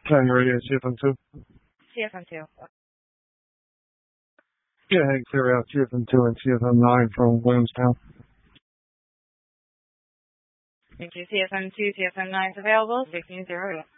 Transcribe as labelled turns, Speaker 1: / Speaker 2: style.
Speaker 1: 10 radio, CFM2.
Speaker 2: CFM2.
Speaker 1: Go ahead and clear out CFM2 and CFM9 from Williamstown.
Speaker 2: Thank you. CFM2, CFM9 is available, 1608.